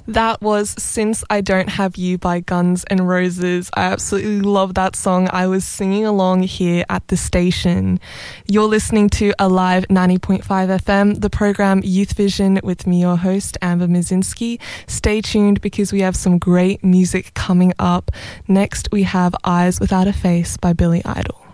That was Since I Don't Have You by Guns N' Roses. I absolutely love that song. I was singing along here at the station. You're listening to Alive 90.5 FM, the program Youth Vision with me, your host, Amber Mizinski. Stay tuned because we have some great music coming up. Next, we have Eyes Without a Face by Billy Idol.